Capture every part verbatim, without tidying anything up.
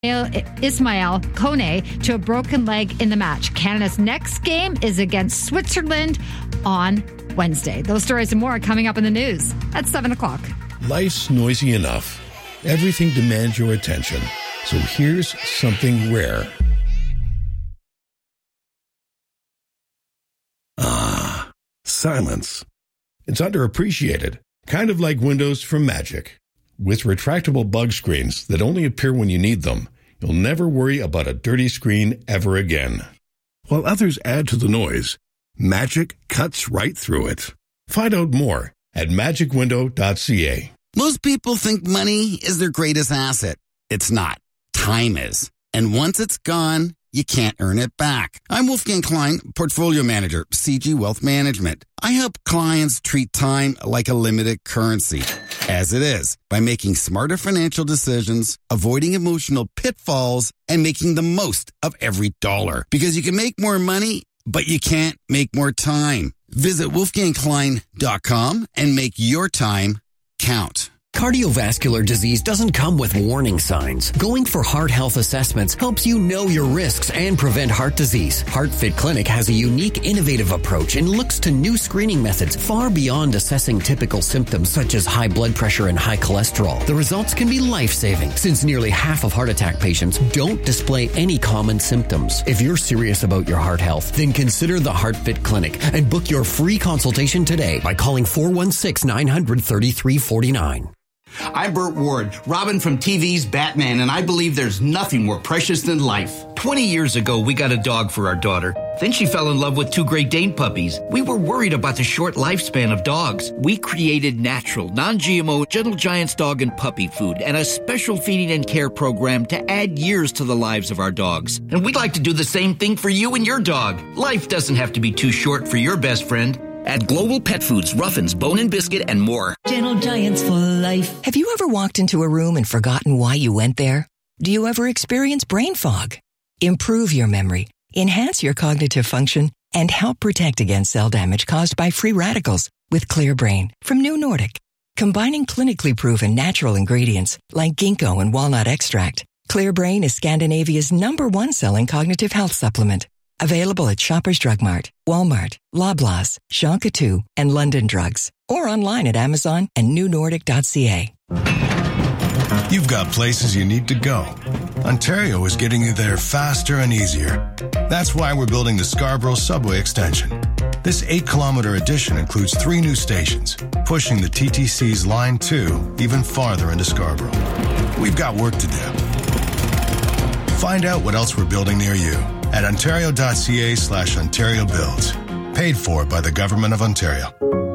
Ismail Kone to a broken leg in the match. Canada's next game is against Switzerland on Wednesday. Those stories and more are coming up in the news at seven o'clock. Life's noisy enough. Everything demands your attention. So here's something rare. Ah, silence. It's underappreciated, kind of like Windows from Magic. With retractable bug screens that only appear when you need them, you'll never worry about a dirty screen ever again. While others add to the noise, Magic cuts right through it. Find out more at magic window dot c a. Most people think money is their greatest asset. It's not. Time is. And once it's gone, you can't earn it back. I'm Wolfgang Klein, Portfolio Manager, C G Wealth Management. I help clients treat time like a limited currency, as it is, by making smarter financial decisions, avoiding emotional pitfalls, and making the most of every dollar. Because you can make more money, but you can't make more time. Visit wolfgang klein dot com and make your time count. Cardiovascular disease doesn't come with warning signs. Going for heart health assessments helps you know your risks and prevent heart disease. HeartFit Clinic has a unique, innovative approach and looks to new screening methods far beyond assessing typical symptoms such as high blood pressure and high cholesterol. The results can be life-saving since nearly half of heart attack patients don't display any common symptoms. If you're serious about your heart health, then consider the HeartFit Clinic and book your free consultation today by calling four one six, nine hundred, thirty-three forty-nine. I'm Burt Ward, Robin from T V's Batman, and I believe there's nothing more precious than life. twenty years ago, we got a dog for our daughter. Then she fell in love with two Great Dane puppies. We were worried about the short lifespan of dogs. We created natural, non-G M O Gentle Giants dog and puppy food and a special feeding and care program to add years to the lives of our dogs. And we'd like to do the same thing for you and your dog. Life doesn't have to be too short for your best friend. At Global Pet Foods, Ruffins, Bone and Biscuit, and more. Gentle Giants for life. Have you ever walked into a room and forgotten why you went there? Do you ever experience brain fog? Improve your memory, enhance your cognitive function, and help protect against cell damage caused by free radicals with Clear Brain from New Nordic. Combining clinically proven natural ingredients like ginkgo and walnut extract, Clear Brain is Scandinavia's number one selling cognitive health supplement. Available at Shoppers Drug Mart, Walmart, Loblaws, Shonka two, and London Drugs. Or online at Amazon and new nordic dot c a. You've got places you need to go. Ontario is getting you there faster and easier. That's why we're building the Scarborough Subway Extension. This eight-kilometer addition includes three new stations, pushing the T T C's Line two even farther into Scarborough. We've got work to do. Find out what else we're building near you at ontario dot c a slash Ontario Builds. Paid for by the Government of Ontario.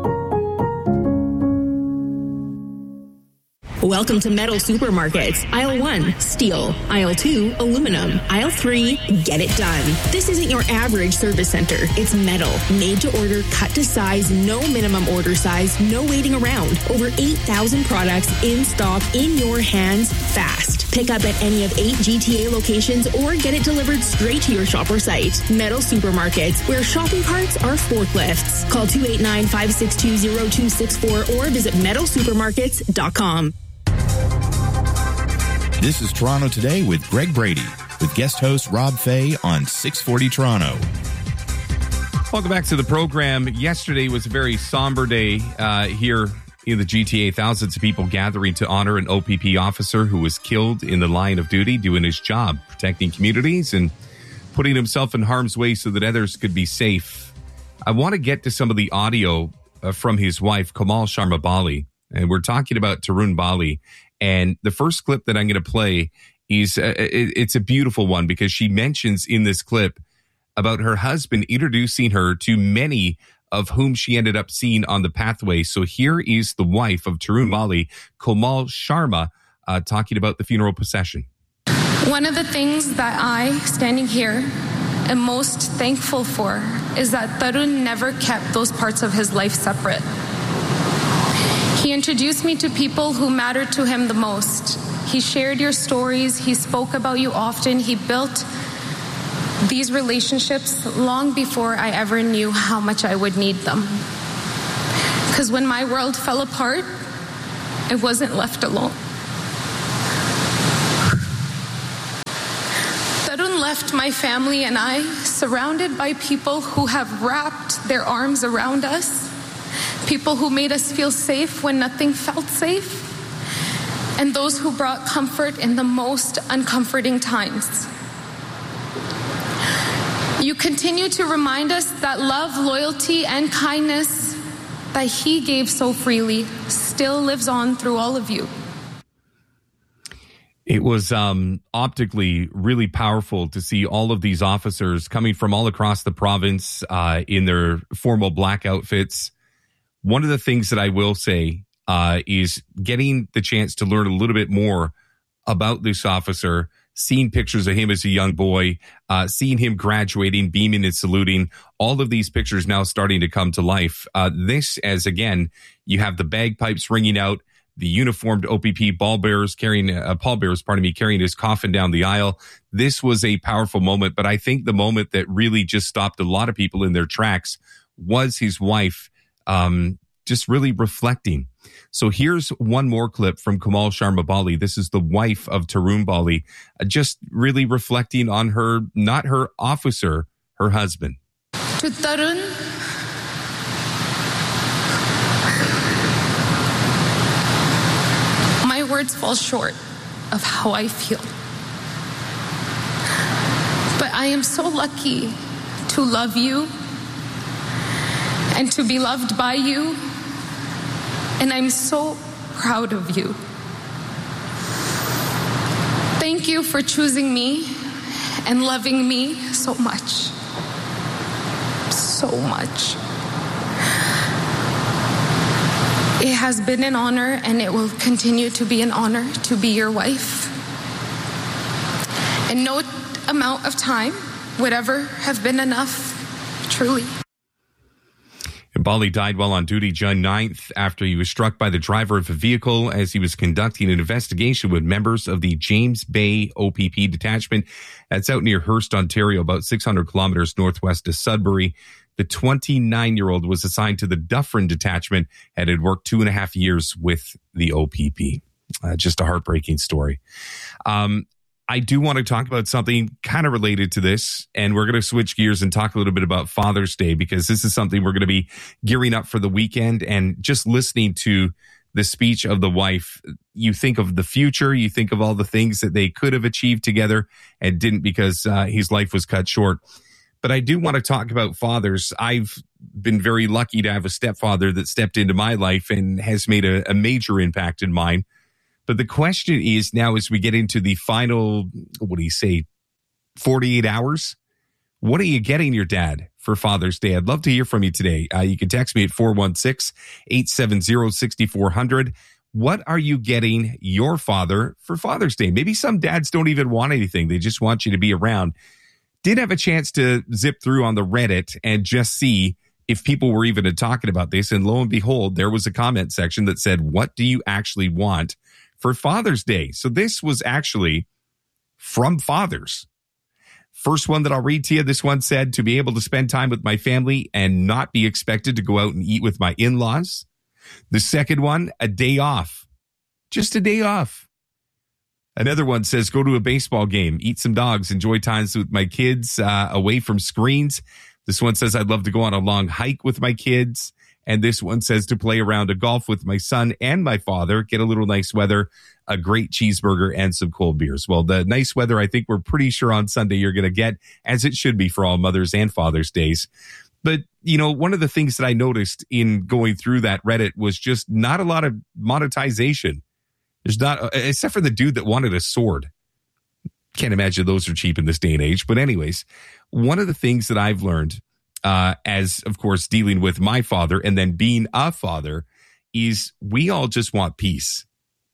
Welcome to Metal Supermarkets. Aisle one, steel. Aisle two, aluminum. Aisle three, get it done. This isn't your average service center. It's metal, made to order, cut to size, no minimum order size, no waiting around. Over eight thousand products in stock, in your hands, fast. Pick up at any of eight G T A locations or get it delivered straight to your shop or site. Metal Supermarkets, where shopping carts are forklifts. Call two eight nine, five six two, zero two six four or visit metal supermarkets dot com. This is Toronto Today with Greg Brady, with guest host Rob Fay on six forty Toronto. Welcome back to the program. Yesterday was a very somber day uh, here in the G T A. Thousands of people gathering to honor an O P P officer who was killed in the line of duty doing his job, protecting communities and putting himself in harm's way so that others could be safe. I want to get to some of the audio uh, from his wife, Kamal Sharma Bali, and we're talking about Tarun Bali. And the first clip that I'm going to play is uh, it, it's a beautiful one because she mentions in this clip about her husband introducing her to many of whom she ended up seeing on the pathway. So here is the wife of Tarun Bali, Kamal Sharma, uh, talking about the funeral procession. One of the things that I, standing here, am most thankful for is that Tarun never kept those parts of his life separate. He introduced me to people who mattered to him the most. He shared your stories. He spoke about you often. He built these relationships long before I ever knew how much I would need them. Because when my world fell apart, I wasn't left alone. left my family and I surrounded by people who have wrapped their arms around us, people who made us feel safe when nothing felt safe, and those who brought comfort in the most uncomforting times. You continue to remind us that love, loyalty, and kindness that he gave so freely still lives on through all of you. It was um, optically really powerful to see all of these officers coming from all across the province uh, in their formal black outfits. One of the things that I will say uh, is getting the chance to learn a little bit more about this officer, seeing pictures of him as a young boy, uh, seeing him graduating, beaming and saluting, all of these pictures now starting to come to life. Uh, this, as again, you have the bagpipes ringing out, the uniformed O P P ball bearers carrying, uh, pallbearers, pardon me, carrying his coffin down the aisle. This was a powerful moment, but I think the moment that really just stopped a lot of people in their tracks was his wife, um, just really reflecting. So here's one more clip from Kamal Sharma Bali. This is the wife of Tarun Bali, uh, just really reflecting on her, not her officer, her husband. To Tarun, my words fall short of how I feel. But I am so lucky to love you and to be loved by you. And I'm so proud of you. Thank you for choosing me and loving me so much. So much. It has been an honor and it will continue to be an honor to be your wife. And no amount of time would ever have been enough, truly. Bali died while on duty June ninth after he was struck by the driver of a vehicle as he was conducting an investigation with members of the James Bay O P P detachment. That's out near Hearst, Ontario, about six hundred kilometers northwest of Sudbury. The twenty-nine-year-old was assigned to the Dufferin detachment and had worked two and a half years with the O P P. Uh, just a heartbreaking story. Um, I do want to talk about something kind of related to this, and we're going to switch gears and talk a little bit about Father's Day, because this is something we're going to be gearing up for the weekend. And just listening to the speech of the wife, you think of the future, you think of all the things that they could have achieved together and didn't because uh, his life was cut short. But I do want to talk about fathers. I've been very lucky to have a stepfather that stepped into my life and has made a, a major impact in mine. But the question is now, as we get into the final, what do you say, forty-eight hours, what are you getting your dad for Father's Day? I'd love to hear from you today. Uh, you can text me at four one six, eight seven zero, six four zero zero. What are you getting your father for Father's Day? Maybe some dads don't even want anything. They just want you to be around. Did have a chance to zip through on the Reddit and just see if people were even talking about this. And lo and behold, there was a comment section that said, what do you actually want for Father's Day? So this was actually from fathers. First one that I'll read to you. This one said, to be able to spend time with my family and not be expected to go out and eat with my in-laws. The second one, a day off. Just a day off. Another one says, go to a baseball game, eat some dogs, enjoy times with my kids uh, away from screens. This one says, I'd love to go on a long hike with my kids. And this one says to play around a golf with my son and my father, get a little nice weather, a great cheeseburger, and some cold beers. Well, the nice weather, I think we're pretty sure on Sunday you're going to get, as it should be for all Mother's and Father's Days. But, you know, one of the things that I noticed in going through that Reddit was just not a lot of monetization. There's not, except for the dude that wanted a sword. Can't imagine those are cheap in this day and age. But anyways, one of the things that I've learned Uh, as, of course, dealing with my father and then being a father, is we all just want peace.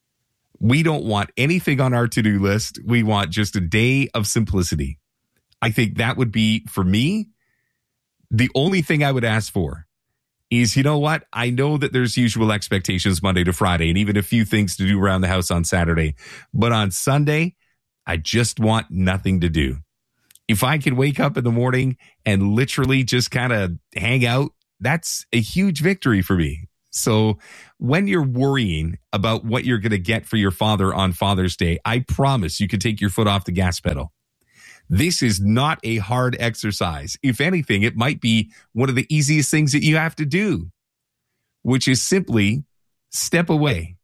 We don't want anything on our to-do list. We want just a day of simplicity. I think that would be, for me, the only thing I would ask for is, you know what? I know that there's usual expectations Monday to Friday and even a few things to do around the house on Saturday. But on Sunday, I just want nothing to do. If I can wake up in the morning and literally just kind of hang out, that's a huge victory for me. So when you're worrying about what you're going to get for your father on Father's Day, I promise you can take your foot off the gas pedal. This is not a hard exercise. If anything, it might be one of the easiest things that you have to do, which is simply step away.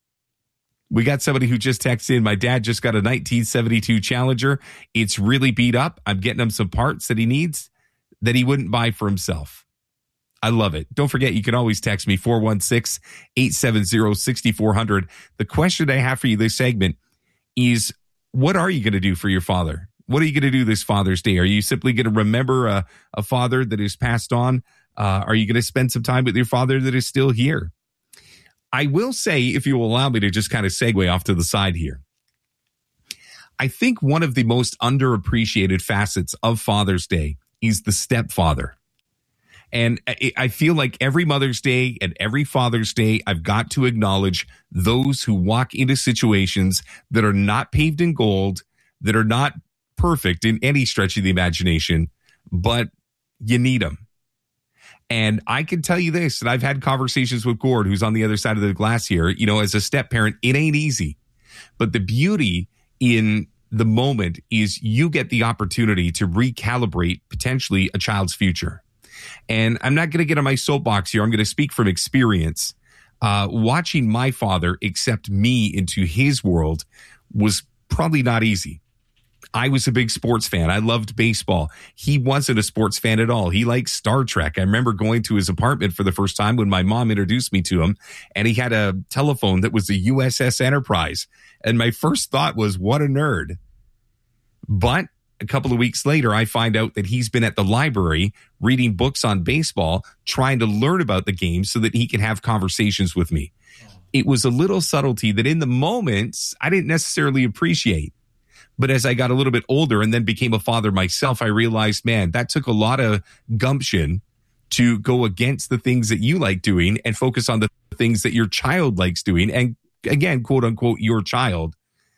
We got somebody who just texted in, my dad just got a nineteen seventy-two Challenger. It's really beat up. I'm getting him some parts that he needs that he wouldn't buy for himself. I love it. Don't forget, you can always text me, four one six, eight seven zero, six four zero zero. The question I have for you this segment is, what are you going to do for your father? What are you going to do this Father's Day? Are you simply going to remember a, a father that has passed on? Uh, are you going to spend some time with your father that is still here? I will say, if you will allow me to just kind of segue off to the side here, I think one of the most underappreciated facets of Father's Day is the stepfather. And I feel like every Mother's Day and every Father's Day, I've got to acknowledge those who walk into situations that are not paved in gold, that are not perfect in any stretch of the imagination, but you need them. And I can tell you this, and I've had conversations with Gord, who's on the other side of the glass here. You know, as a step parent, it ain't easy. But the beauty in the moment is you get the opportunity to recalibrate potentially a child's future. And I'm not going to get on my soapbox here. I'm going to speak from experience. Uh, watching my father accept me into his world was probably not easy. I was a big sports fan. I loved baseball. He wasn't a sports fan at all. He liked Star Trek. I remember going to his apartment for the first time when my mom introduced me to him, and he had a telephone that was the U S S Enterprise. And my first thought was, what a nerd. But a couple of weeks later, I find out that he's been at the library reading books on baseball, trying to learn about the game so that he can have conversations with me. It was a little subtlety that in the moments I didn't necessarily appreciate. But as I got a little bit older and then became a father myself, I realized, man, that took a lot of gumption to go against the things that you like doing and focus on the things that your child likes doing. And again, quote unquote, your child.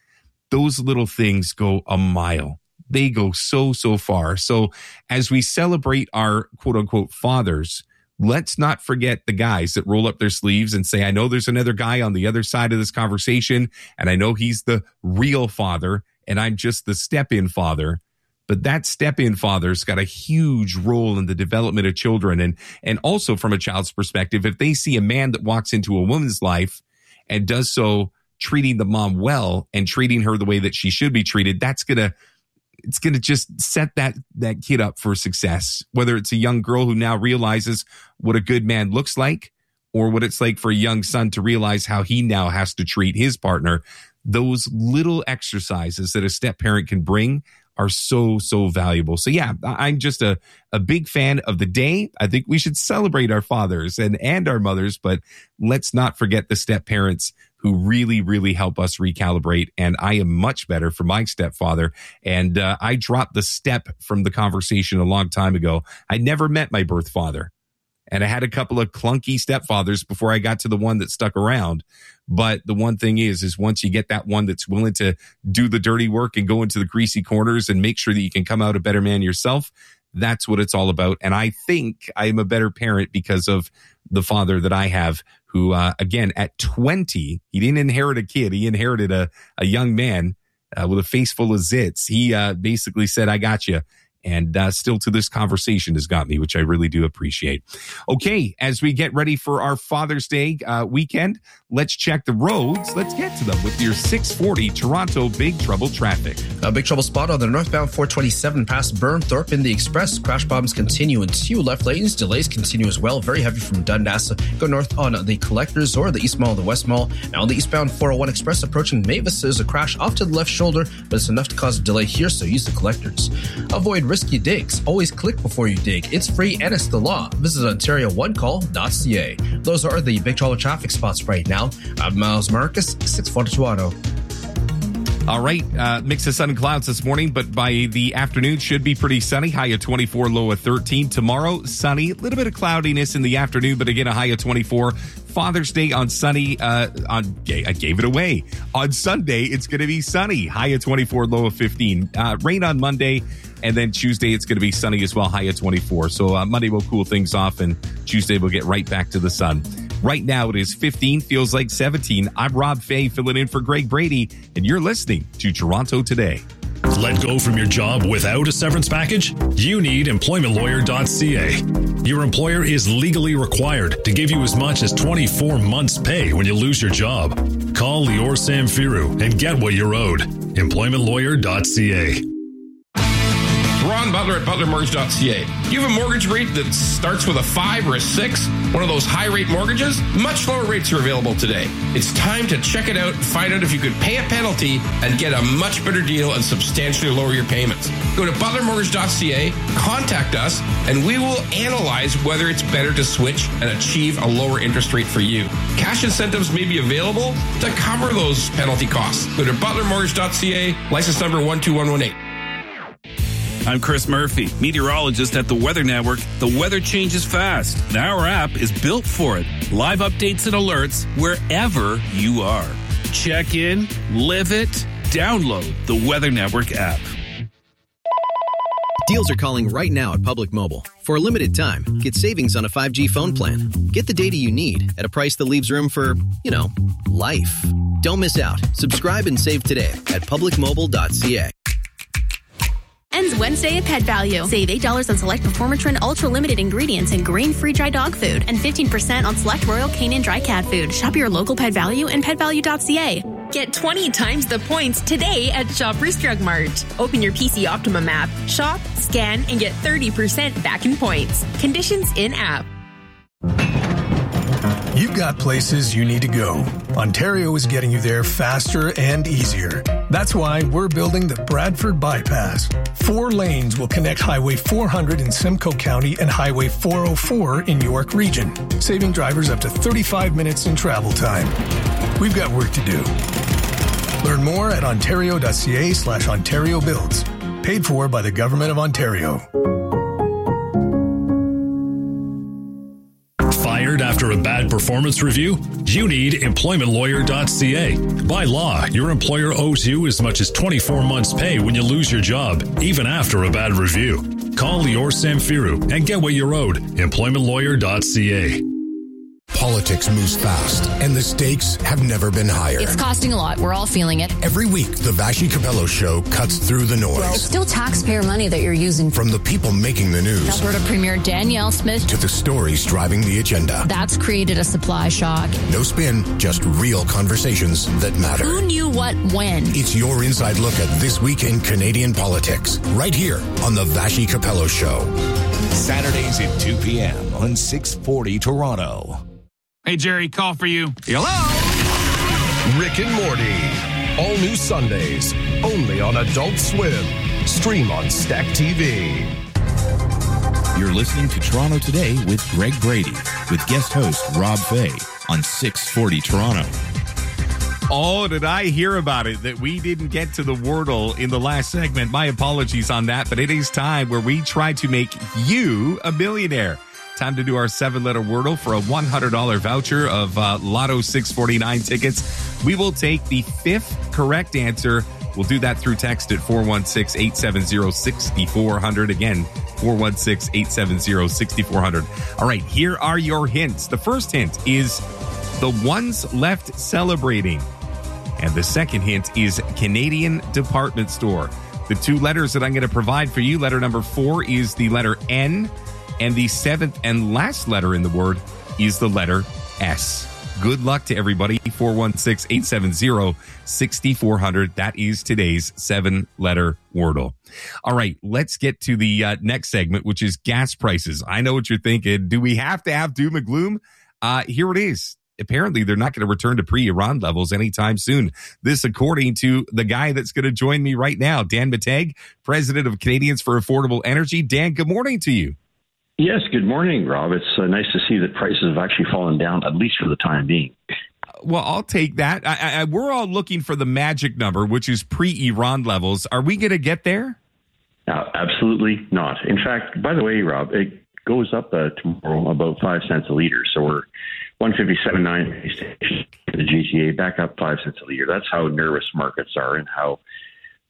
Those little things go a mile. They go so, so far. So as we celebrate our quote unquote fathers, let's not forget the guys that roll up their sleeves and say, I know there's another guy on the other side of this conversation, and I know he's the real father, and I'm just the step-in father. But that step-in father's got a huge role in the development of children. And, and also from a child's perspective, if they see a man that walks into a woman's life and does so treating the mom well and treating her the way that she should be treated, that's going to it's going to just set that, that kid up for success. Whether it's a young girl who now realizes what a good man looks like, or what it's like for a young son to realize how he now has to treat his partner. Those little exercises that a step parent can bring are so, so valuable. So yeah, I'm just a, a big fan of the day. I think we should celebrate our fathers and, and our mothers, but let's not forget the step parents who really, really help us recalibrate. And I am much better for my stepfather. And uh, I dropped the step from the conversation a long time ago. I never met my birth father. And I had a couple of clunky stepfathers before I got to the one that stuck around. But the one thing is, is once you get that one that's willing to do the dirty work and go into the greasy corners and make sure that you can come out a better man yourself, that's what it's all about. And I think I am a better parent because of the father that I have, who, uh, again, at twenty, he didn't inherit a kid. He inherited a, a young man uh, with a face full of zits. He uh, basically said, I got you. And uh, still to this conversation has got me, which I really do appreciate. Okay, as we get ready for our Father's Day uh, weekend, let's check the roads. Let's get to them with your six forty Toronto Big Trouble traffic. A big trouble spot on the northbound four twenty-seven past Burnthorpe in the Express. Crash bombs continue in two left lanes. Delays continue as well. Very heavy from Dundas. Go north on the Collectors or the East Mall, the West Mall. Now on the eastbound four oh one Express approaching Mavis, there's a crash off to the left shoulder, but it's enough to cause a delay here, so use the Collectors. Avoid risky digs. Always click before you dig. It's free and it's the law. Visit Ontario one call dot c a. Those are the big trouble traffic spots right now. I'm Miles Marcus, six forty Toronto. All right, uh, mix of sun and clouds this morning, but by the afternoon should be pretty sunny. High of twenty-four, low of thirteen. Tomorrow, sunny. A little bit of cloudiness in the afternoon, but again, a high of twenty-four. Father's Day on sunny. Uh, on I gave it away. On Sunday, it's going to be sunny. High of twenty-four, low of fifteen. Uh, rain on Monday, and then Tuesday, it's going to be sunny as well. High of twenty-four. So uh, Monday will cool things off, and Tuesday we'll get right back to the sun. Right now, it is fifteen, feels like seventeen. I'm Rob Fay, filling in for Greg Brady, and you're listening to Toronto Today. Let go from your job without a severance package? You need employment lawyer dot c a. Your employer is legally required to give you as much as twenty-four months' pay when you lose your job. Call Lior Samfiru and get what you're owed. employment lawyer dot c a. Ron Butler at butler mortgage dot c a. You have a mortgage rate that starts with a five or a six, one of those high rate mortgages? Much lower rates are available today. It's time to check it out and find out if you could pay a penalty and get a much better deal and substantially lower your payments. Go to butler mortgage dot c a, contact us, and we will analyze whether it's better to switch and achieve a lower interest rate for you. Cash incentives may be available to cover those penalty costs. Go to butler mortgage dot c a, license number one two one one eight. I'm Chris Murphy, meteorologist at the Weather Network. The weather changes fast, and our app is built for it. Live updates and alerts wherever you are. Check in, live it, download the Weather Network app. Deals are calling right now at Public Mobile. For a limited time, get savings on a five G phone plan. Get the data you need at a price that leaves room for, you know, life. Don't miss out. Subscribe and save today at public mobile dot c a. Ends Wednesday at Pet Value. Save eight dollars on select Performatrin Ultra Limited ingredients and grain-free dry dog food and fifteen percent on select Royal Canin dry cat food. Shop your local Pet Value and pet value dot c a. Get twenty times the points today at Shoppers Drug Mart. Open your P C Optimum app, shop, scan, and get thirty percent back in points. Conditions in-app. You've got places you need to go. Ontario is getting you there faster and easier. That's why we're building the Bradford Bypass. Four lanes will connect Highway four hundred in Simcoe County and Highway four oh four in York Region, saving drivers up to thirty-five minutes in travel time. We've got work to do. Learn more at ontario dot c a slash Ontario Builds. Paid for by the Government of Ontario. Fired after a bad performance review? You need employment lawyer dot c a. By law, your employer owes you as much as twenty-four months' pay when you lose your job, even after a bad review. Call Lior Samfiru and get what you're owed. employment lawyer dot c a. Politics moves fast, and the stakes have never been higher. It's costing a lot. We're all feeling it. Every week, the Vashi Capello Show cuts through the noise. Well, it's still taxpayer money that you're using. From the people making the news. Alberta Premier Danielle Smith. To the stories driving the agenda. That's created a supply shock. No spin, just real conversations that matter. Who knew what when? It's your inside look at this week in Canadian politics. Right here on the Vashi Capello Show. Saturdays at two p.m. on six forty Toronto. Hey, Jerry, call for you. Hello? Rick and Morty. All new Sundays. Only on Adult Swim. Stream on Stack T V. You're listening to Toronto Today with Greg Brady, with guest host Rob Fay on six forty Toronto. Oh, did I hear about it, that we didn't get to the Wordle in the last segment? My apologies on that, but it is time where we try to make you a millionaire. Time to do our seven-letter Wordle for a one hundred dollars voucher of uh, Lotto six forty-nine tickets. We will take the fifth correct answer. We'll do that through text at four one six, eight seven zero, six four zero zero. Again, four one six, eight seven zero, six four zero zero. All right, here are your hints. The first hint is the ones left celebrating. And the second hint is Canadian department store. The two letters that I'm going to provide for you, letter number four is the letter N. And the seventh and last letter in the word is the letter S. Good luck to everybody. four one six, eight seven zero, six four zero zero. That is today's seven-letter Wordle. All right, let's get to the uh, next segment, which is gas prices. I know what you're thinking. Do we have to have doom and gloom? Uh, here it is. Apparently, they're not going to return to pre-Iran levels anytime soon. This, according to the guy that's going to join me right now, Dan Mateg, president of Canadians for Affordable Energy. Dan, good morning to you. Yes, good morning, Rob. It's uh, nice to see that prices have actually fallen down, at least for the time being. Well, I'll take that. I, I, we're all looking for the magic number, which is pre-Iran levels. Are we going to get there? Uh, absolutely not. In fact, by the way, Rob, it goes up uh, tomorrow about five cents a liter. So we're one fifty-seven point nine in the G T A, back up five cents a liter. That's how nervous markets are and how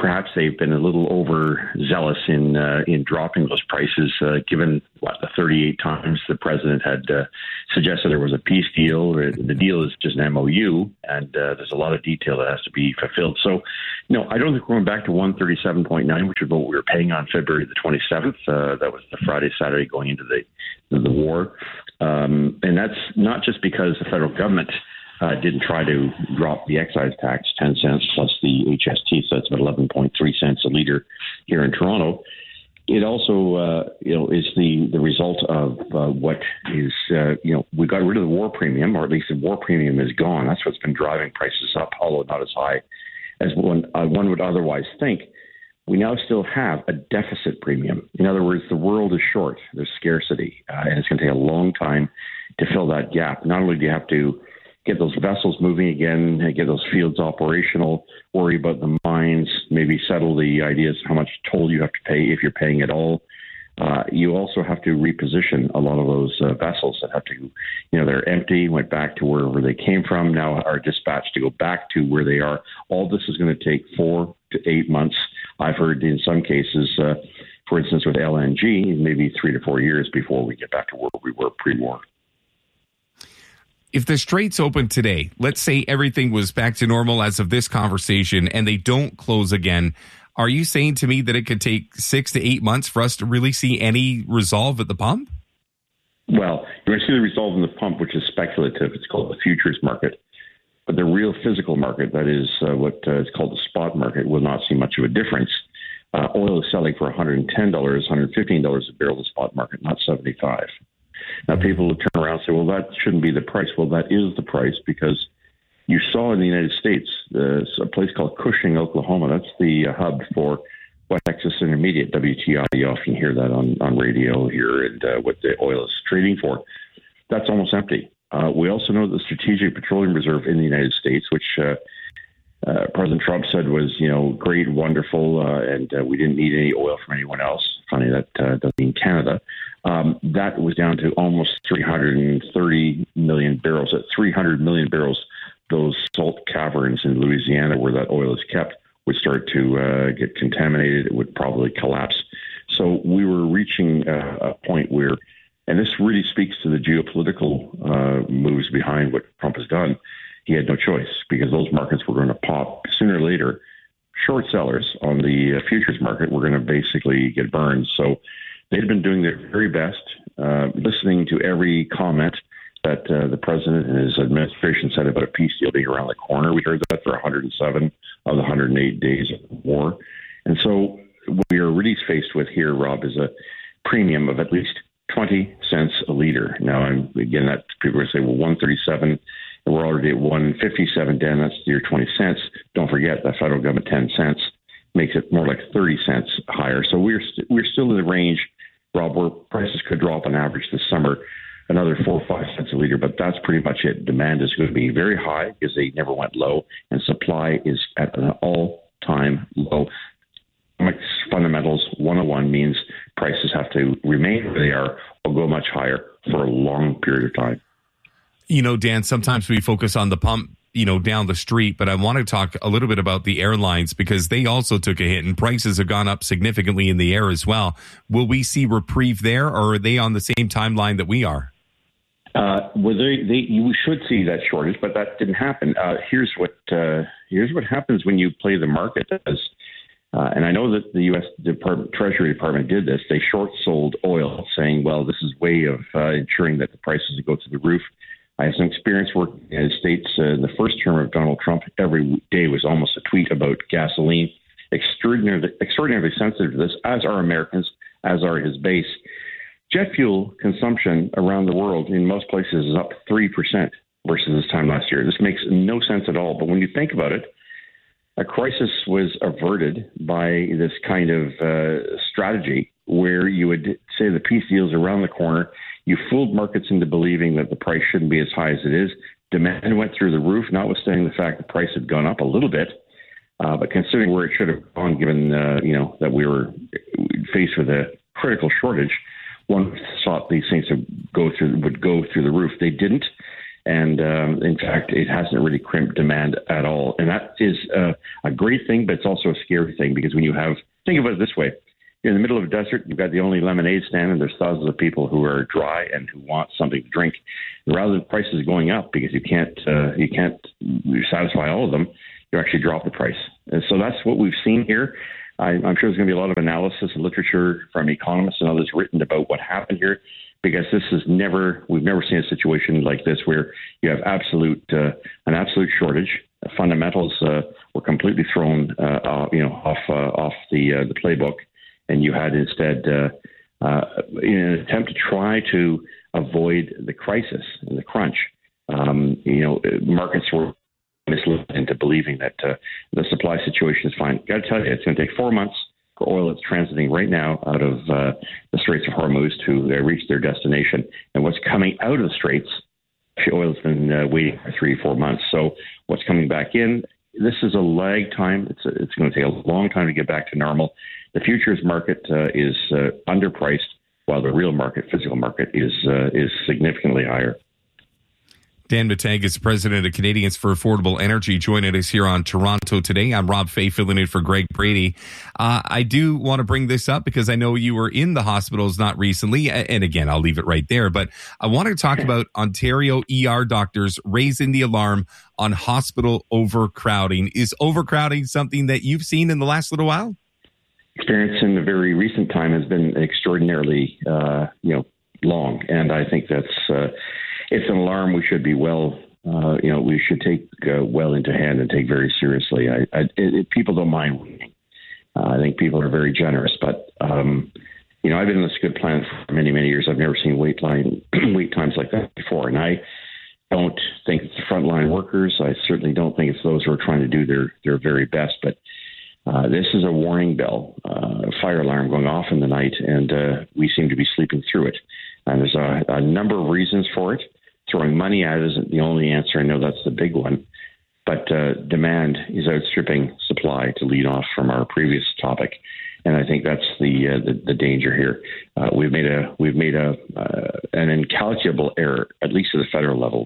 perhaps they've been a little overzealous in uh, in dropping those prices, uh, given what the thirty-eight times the president had uh, suggested there was a peace deal. The deal is just an M O U, and uh, there's a lot of detail that has to be fulfilled. So, no, I don't think we're going back to one thirty-seven point nine, which is what we were paying on February the twenty-seventh. Uh, that was the Friday, Saturday going into the the war, um, and that's not just because the federal government Uh, didn't try to drop the excise tax, ten cents plus the H S T, so that's about eleven point three cents a litre here in Toronto. It also, uh, you know, is the, the result of uh, what is, uh, you know, we got rid of the war premium, or at least the war premium is gone. That's what's been driving prices up, although not as high as one, uh, one would otherwise think. We now still have a deficit premium. In other words, the world is short. There's scarcity, uh, and it's going to take a long time to fill that gap. Not only do you have to get those vessels moving again, get those fields operational, worry about the mines, maybe settle the ideas of how much toll you have to pay if you're paying at all. Uh, you also have to reposition a lot of those uh, vessels that have to, you know, they're empty, went back to wherever they came from, now are dispatched to go back to where they are. All this is going to take four to eight months. I've heard in some cases, uh, for instance, with L N G, maybe three to four years before we get back to where we were pre-war. If the Straits open today, let's say everything was back to normal as of this conversation and they don't close again, are you saying to me that it could take six to eight months for us to really see any resolve at the pump? Well, you're going to see the resolve in the pump, which is speculative. It's called the futures market. But the real physical market, that is uh, what uh, is called the spot market, will not see much of a difference. Uh, oil is selling for one hundred ten dollars, one hundred fifteen dollars a barrel, the spot market, not seventy-five dollars. Now, people will turn around and say, well, that shouldn't be the price. Well, that is the price, because you saw in the United States, uh, a place called Cushing, Oklahoma. That's the uh, hub for West Texas Intermediate, W T I. You often hear that on, on radio here, and uh, what the oil is trading for. That's almost empty. Uh, we also know the Strategic Petroleum Reserve in the United States, which uh, uh, President Trump said was, you know, great, wonderful, uh, and uh, we didn't need any oil from anyone else. Funny, that uh, doesn't mean Canada. Um, that was down to almost three hundred thirty million barrels. At three hundred million barrels, those salt caverns in Louisiana where that oil is kept would start to uh, get contaminated. It would probably collapse. So we were reaching a, a point where, and this really speaks to the geopolitical uh, moves behind what Trump has done. He had no choice, because those markets were going to pop sooner or later. Short sellers on the uh, futures market were going to basically get burned. So they'd been doing their very best, uh, listening to every comment that uh, the president and his administration said about a peace deal being around the corner. We heard that for one hundred seven of the one hundred eight days of the war. And so what we are really faced with here, Rob, is a premium of at least twenty cents a litre. Now, I'm, again, that people say, well, one thirty-seven, and we're already at one fifty-seven, Dan, that's your twenty cents. Don't forget that federal government ten cents makes it more like thirty cents higher. So we're, st- we're still in the range, Rob, where prices could drop on average this summer another four or five cents a litre, but that's pretty much it. Demand is going to be very high because they never went low, and supply is at an all-time low. Fundamentals one oh one means prices have to remain where they are or go much higher for a long period of time. You know, Dan, sometimes we focus on the pump, you know, down the street, but I want to talk a little bit about the airlines, because they also took a hit and prices have gone up significantly in the air as well. Will we see reprieve there, or are they on the same timeline that we are? Uh, well, they, they, you should see that shortage, but that didn't happen. Uh, here's what uh, here's what happens when you play the market. As, uh, and I know that the U S Department, Treasury Department did this. They short sold oil, saying, well, this is a way of uh, ensuring that the prices go through the roof. I have some experience working in the United States. Uh, in the first term of Donald Trump, every day was almost a tweet about gasoline. Extraordinarily, extraordinarily sensitive to this, as are Americans, as are his base. Jet fuel consumption around the world in most places is up three percent versus this time last year. This makes no sense at all. But when you think about it, a crisis was averted by this kind of uh, strategy where you would say the peace deal is around the corner. You fooled markets into believing that the price shouldn't be as high as it is. Demand went through the roof, notwithstanding the fact the price had gone up a little bit. Uh, but considering where it should have gone, given uh, you know that we were faced with a critical shortage, one thought these things would go through would go through the roof. They didn't. And um, in fact, it hasn't really crimped demand at all. And that is uh, a great thing, but it's also a scary thing, because when you have, think about it this way, you're in the middle of a desert, you've got the only lemonade stand, and there's thousands of people who are dry and who want something to drink. And rather than prices going up because you can't uh, you can't satisfy all of them, you actually drop the price. And so that's what we've seen here. I, I'm sure there's going to be a lot of analysis and literature from economists and others written about what happened here, because this is never, we've never seen a situation like this where you have absolute, uh, an absolute shortage. Fundamentals uh, were completely thrown, uh, uh, you know, off uh, off the uh, the playbook, and you had instead, uh, uh, in an attempt to try to avoid the crisis and the crunch, um, you know, markets were misled into believing that uh, the supply situation is fine. Got to tell you, it's going to take four months. Oil that's transiting right now out of uh, the Straits of Hormuz to uh, reach their destination. And what's coming out of the Straits, oil's been uh, waiting for three, four months. So what's coming back in, this is a lag time. It's a, it's going to take a long time to get back to normal. The futures market uh, is uh, underpriced, while the real market, physical market, is uh, is significantly higher. Dan Mateg is president of Canadians for Affordable Energy, joining us here on Toronto Today. I'm Rob Fay, filling in for Greg Brady. Uh, I do want to bring this up because I know you were in the hospitals not recently. And again, I'll leave it right there. But I want to talk about Ontario E R doctors raising the alarm on hospital overcrowding. Is overcrowding something that you've seen in the last little while? Experience in the very recent time has been extraordinarily, uh, you know, long. And I think that's... Uh, It's an alarm we should be well, uh, you know, we should take uh, well into hand and take very seriously. I, I, it, it, people don't mind waiting. Uh, I think people are very generous, but, um, you know, I've been in this good plan for many, many years. I've never seen wait line, wait times like that before. And I don't think it's the frontline workers. I certainly don't think it's those who are trying to do their, their very best. But uh, this is a warning bell, uh, a fire alarm going off in the night, and uh, we seem to be sleeping through it. And there's a, a number of reasons for it. Throwing money at it isn't the only answer. I know that's the big one. But uh, demand is outstripping supply, to lead off from our previous topic. And I think that's the uh, the, the danger here. Uh, we've made a we've made a uh, an incalculable error, at least at the federal level.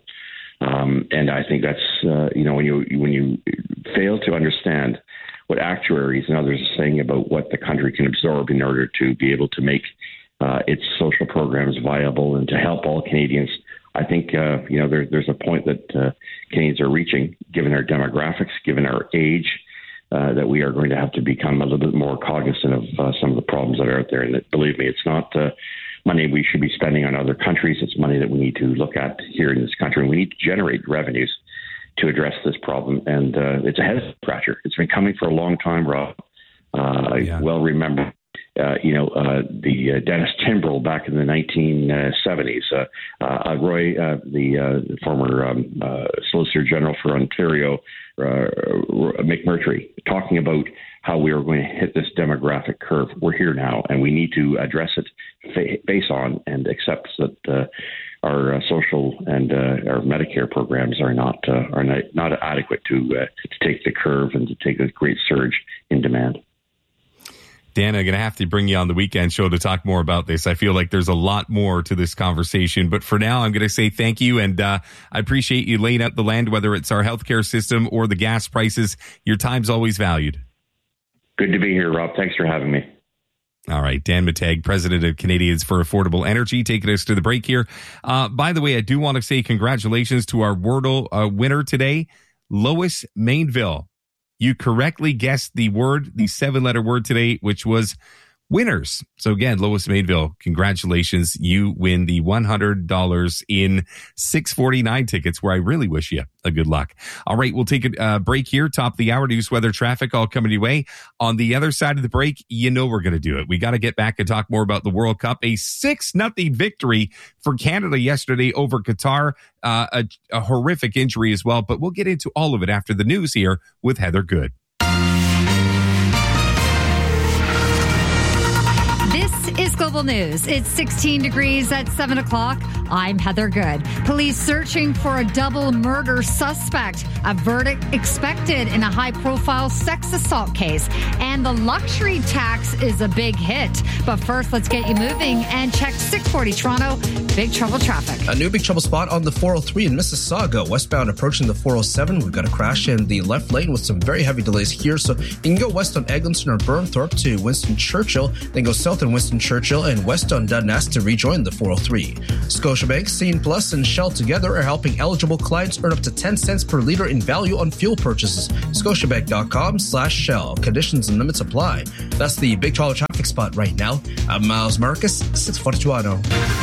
Um, and I think that's uh, you know when you when you fail to understand what actuaries and others are saying about what the country can absorb in order to be able to make uh, its social programs viable and to help all Canadians. I think, uh, you know, there, there's a point that uh, Canadians are reaching, given our demographics, given our age, uh, that we are going to have to become a little bit more cognizant of uh, some of the problems that are out there. And that, believe me, it's not uh, money we should be spending on other countries. It's money that we need to look at here in this country. And we need to generate revenues to address this problem. And uh, it's a head scratcher. It's been coming for a long time, Rob. Uh, yeah. I well remember. Uh, you know, uh, the uh, Dennis Timbrell back in the nineteen seventies, uh, uh, Roy, uh, the, uh, the former um, uh, Solicitor General for Ontario, uh, McMurtry, talking about how we are going to hit this demographic curve. We're here now, and we need to address it fa- face on and accept that uh, our uh, social and uh, our Medicare programs are not uh, are not, not adequate to uh, to take the curve and to take a great surge in demand. Dan, I'm going to have to bring you on the weekend show to talk more about this. I feel like there's a lot more to this conversation. But for now, I'm going to say thank you. And uh, I appreciate you laying out the land, whether it's our healthcare system or the gas prices. Your time's always valued. Good to be here, Rob. Thanks for having me. All right. Dan Mateg, president of Canadians for Affordable Energy, taking us to the break here. Uh, by the way, I do want to say congratulations to our Wordle uh, winner today, Lois Mainville. You correctly guessed the word, the seven-letter word today, which was winners. So again, Lois Mainville, congratulations. You win the one hundred dollars in six forty-nine tickets, where I really wish you a good luck. All right, we'll take a uh, break here. Top of the hour, news, weather, traffic, all coming your way. On the other side of the break, you know we're going to do it. We got to get back and talk more about the World Cup. A six nothing victory for Canada yesterday over Qatar. Uh, a, a horrific injury as well, but we'll get into all of it after the news here with Heather Good. This is Global Global News. It's sixteen degrees at seven o'clock. I'm Heather Good. Police searching for a double murder suspect. A verdict expected in a high-profile sex assault case. And the luxury tax is a big hit. But first, let's get you moving and check six forty Toronto. Big trouble traffic. A new big trouble spot on the four oh three in Mississauga. Westbound approaching the four oh seven. We've got a crash in the left lane with some very heavy delays here. So you can go west on Eglinton or Burnthorpe to Winston Churchill. Then go south on Winston Churchill and west on Dundas to rejoin the four oh three. Scotiabank, Scene Plus, and Shell together are helping eligible clients earn up to ten cents per litre in value on fuel purchases. Scotiabank.com slash Shell. Conditions and limits apply. That's the big trouble traffic spot right now. I'm Miles Marcus, six forty Toronto.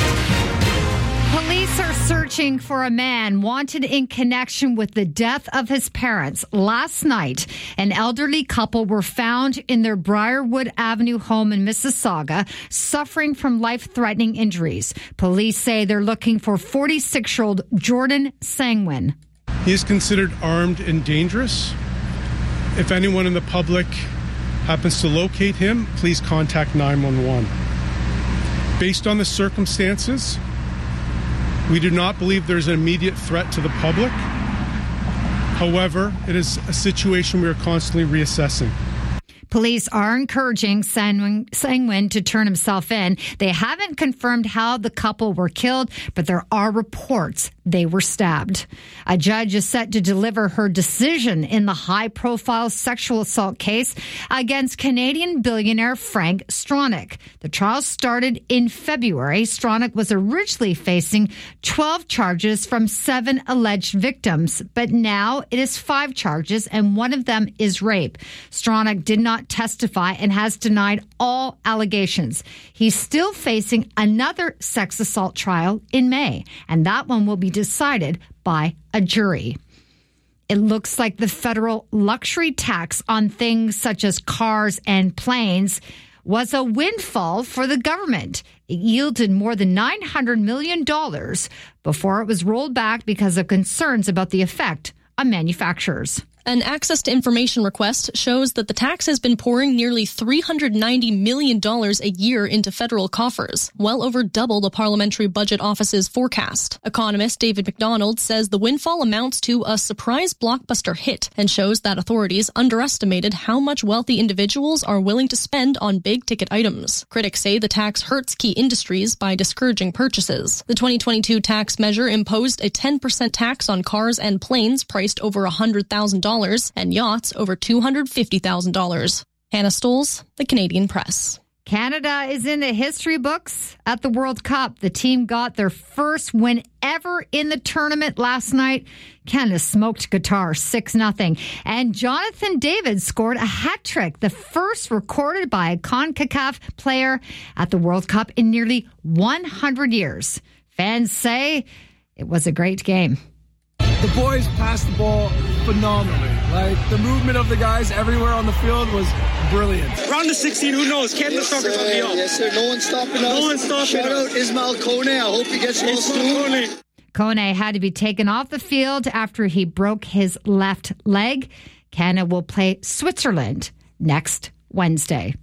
Police are searching for a man wanted in connection with the death of his parents. Last night, an elderly couple were found in their Briarwood Avenue home in Mississauga, suffering from life-threatening injuries. Police say they're looking for forty-six-year-old Jordan Sangwin. He is considered armed and dangerous. If anyone in the public happens to locate him, please contact nine one one. Based on the circumstances, we do not believe there's an immediate threat to the public. However, it is a situation we are constantly reassessing. Police are encouraging Sangwin to turn himself in. They haven't confirmed how the couple were killed, but there are reports they were stabbed. A judge is set to deliver her decision in the high-profile sexual assault case against Canadian billionaire Frank Stronach. The trial started in February. Stronach was originally facing twelve charges from seven alleged victims, but now it is five charges, and one of them is rape. Stronach did not testify and has denied all allegations. He's still facing another sex assault trial in May, and that one will be decided by a jury. It looks like the federal luxury tax on things such as cars and planes was a windfall for the government. It yielded more than nine hundred million dollars before it was rolled back because of concerns about the effect on manufacturers. An Access to Information request shows that the tax has been pouring nearly three hundred ninety million dollars a year into federal coffers, well over double the Parliamentary Budget Office's forecast. Economist David McDonald says the windfall amounts to a surprise blockbuster hit and shows that authorities underestimated how much wealthy individuals are willing to spend on big-ticket items. Critics say the tax hurts key industries by discouraging purchases. The twenty twenty-two tax measure imposed a ten percent tax on cars and planes priced over one hundred thousand dollars and yachts over two hundred fifty thousand dollars. Hannah Stoles, The Canadian Press. Canada is in the history books at the World Cup. The team got their first win ever in the tournament last night. Canada smoked Qatar six nothing. And Jonathan David scored a hat trick, the first recorded by a CONCACAF player at the World Cup in nearly one hundred years. Fans say it was a great game. The boys passed the ball phenomenally. Like, the movement of the guys everywhere on the field was brilliant. Round of sixteen, who knows? Canada Soccer's going to be up. Yes, sir. No one's stopping us. No one's stopping Shout us. out Ismail Kone. I hope he gets well soon. Kone had to be taken off the field after he broke his left leg. Canada will play Switzerland next Wednesday.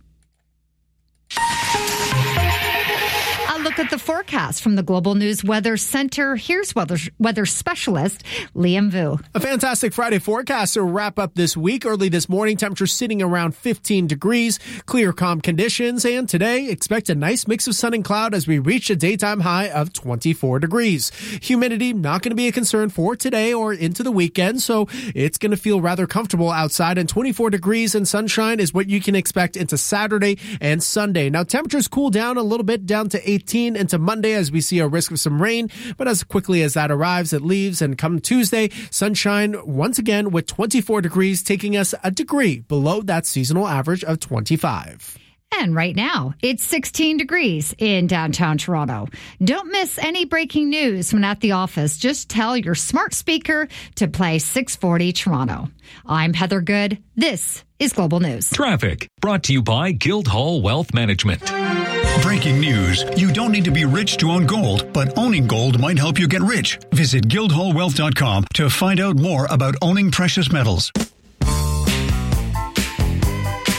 Look at the forecast from the Global News Weather Center. Here's weather, weather specialist Liam Vu. A fantastic Friday forecast to wrap up this week. Early this morning, temperature sitting around fifteen degrees, clear, calm conditions. And today, expect a nice mix of sun and cloud as we reach a daytime high of twenty-four degrees. Humidity not going to be a concern for today or into the weekend, so it's going to feel rather comfortable outside. And twenty-four degrees and sunshine is what you can expect into Saturday and Sunday. Now, temperatures cool down a little bit, down to eighteen into Monday as we see a risk of some rain, but as quickly as that arrives, it leaves, and come Tuesday, sunshine once again with twenty-four degrees, taking us a degree below that seasonal average of twenty-five. And right now, it's sixteen degrees in downtown Toronto. Don't miss any breaking news when at the office. Just tell your smart speaker to play six forty Toronto. I'm Heather Good. This is Global News. Traffic brought to you by Guildhall Wealth Management. Breaking news. You don't need to be rich to own gold, but owning gold might help you get rich. Visit guildhall wealth dot com to find out more about owning precious metals.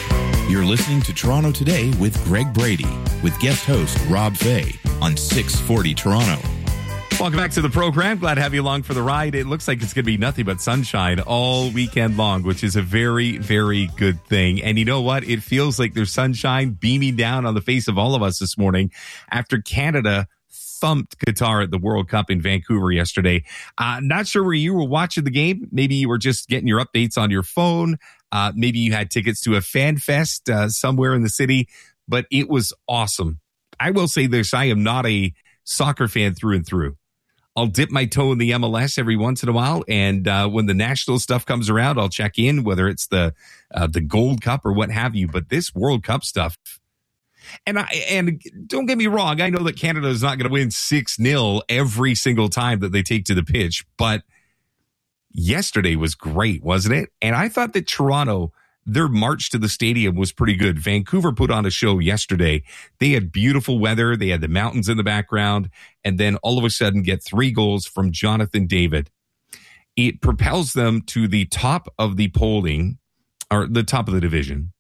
You're listening to Toronto Today with Greg Brady, with guest host Rob Fay on six forty Toronto. Welcome back to the program. Glad to have you along for the ride. It looks like it's going to be nothing but sunshine all weekend long, which is a very, very good thing. And you know what? It feels like there's sunshine beaming down on the face of all of us this morning after Canada thumped Qatar at the World Cup in Vancouver yesterday. Uh, not sure where you were watching the game. Maybe you were just getting your updates on your phone. Uh, maybe you had tickets to a fan fest uh, somewhere in the city, but it was awesome. I will say this. I am not a soccer fan through and through. I'll dip my toe in the M L S every once in a while, and uh, when the national stuff comes around, I'll check in, whether it's the uh, the Gold Cup or what have you. But this World Cup stuff, and I and don't get me wrong, I know that Canada is not going to win six nil every single time that they take to the pitch, but yesterday was great, wasn't it? And I thought that Toronto, their march to the stadium was pretty good. Vancouver put on a show yesterday. They had beautiful weather. They had the mountains in the background. And then all of a sudden get three goals from Jonathan David. It propels them to the top of the polling, or the top of the division.